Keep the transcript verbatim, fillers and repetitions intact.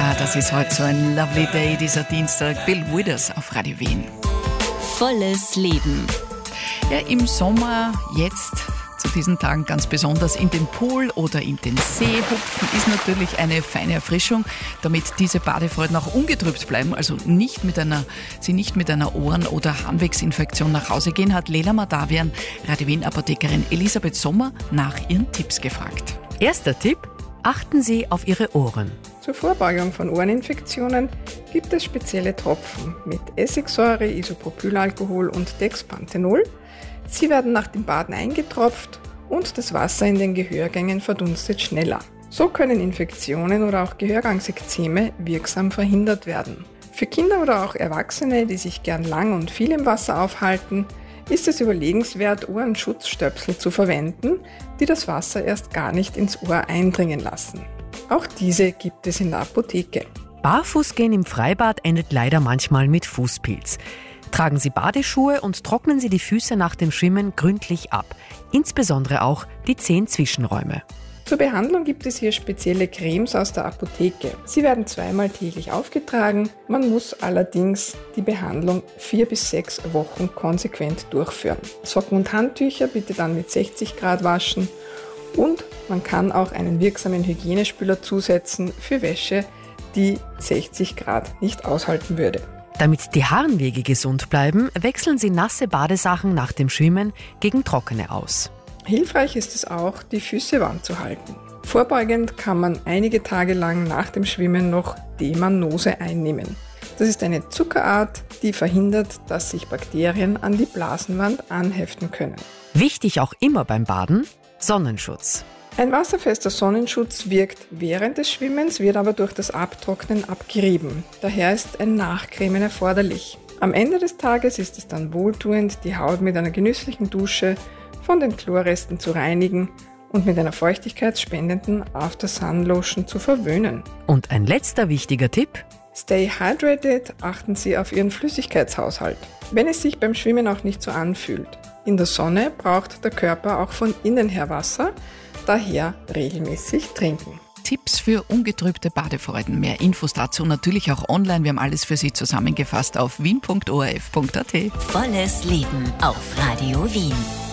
Ja, das ist heute so ein lovely day, dieser Dienstag. Bill Withers auf Radio Wien. Volles Leben. Ja, im Sommer jetzt zu diesen Tagen ganz besonders in den Pool oder in den See hupfen ist natürlich eine feine Erfrischung, damit diese Badefreuden auch ungetrübt bleiben, also nicht mit einer, sie nicht mit einer Ohren- oder Harnwegsinfektion nach Hause gehen, hat Lela Madavian, Radio Wien Apothekerin Elisabeth Sommer, nach ihren Tipps gefragt. Erster Tipp: Achten Sie auf Ihre Ohren. Zur Vorbeugung von Ohreninfektionen gibt es spezielle Tropfen mit Essigsäure, Isopropylalkohol und Dexpanthenol. Sie werden nach dem Baden eingetropft und das Wasser in den Gehörgängen verdunstet schneller. So können Infektionen oder auch Gehörgangsekzeme wirksam verhindert werden. Für Kinder oder auch Erwachsene, die sich gern lang und viel im Wasser aufhalten, ist es überlegenswert, Ohrenschutzstöpsel zu verwenden, die das Wasser erst gar nicht ins Ohr eindringen lassen. Auch diese gibt es in der Apotheke. Barfußgehen im Freibad endet leider manchmal mit Fußpilz. Tragen Sie Badeschuhe und trocknen Sie die Füße nach dem Schwimmen gründlich ab, insbesondere auch die Zehenzwischenräume. Zur Behandlung gibt es hier spezielle Cremes aus der Apotheke. Sie werden zweimal täglich aufgetragen. Man muss allerdings die Behandlung vier bis sechs Wochen konsequent durchführen. Socken und Handtücher bitte dann mit sechzig Grad waschen und man kann auch einen wirksamen Hygienespüler zusetzen für Wäsche, die sechzig Grad nicht aushalten würde. Damit die Harnwege gesund bleiben, wechseln Sie nasse Badesachen nach dem Schwimmen gegen trockene aus. Hilfreich ist es auch, die Füße warm zu halten. Vorbeugend kann man einige Tage lang nach dem Schwimmen noch Demanose einnehmen. Das ist eine Zuckerart, die verhindert, dass sich Bakterien an die Blasenwand anheften können. Wichtig auch immer beim Baden: Sonnenschutz. Ein wasserfester Sonnenschutz wirkt während des Schwimmens, wird aber durch das Abtrocknen abgerieben. Daher ist ein Nachcremen erforderlich. Am Ende des Tages ist es dann wohltuend, die Haut mit einer genüsslichen Dusche von den Chlorresten zu reinigen und mit einer feuchtigkeitsspendenden After Sun Lotion zu verwöhnen. Und ein letzter wichtiger Tipp: Stay hydrated, achten Sie auf Ihren Flüssigkeitshaushalt. Wenn es sich beim Schwimmen auch nicht so anfühlt. In der Sonne braucht der Körper auch von innen her Wasser, daher regelmäßig trinken. Tipps für ungetrübte Badefreuden. Mehr Infos dazu natürlich auch online. Wir haben alles für Sie zusammengefasst auf wien punkt o r f punkt a t. Volles Leben auf Radio Wien.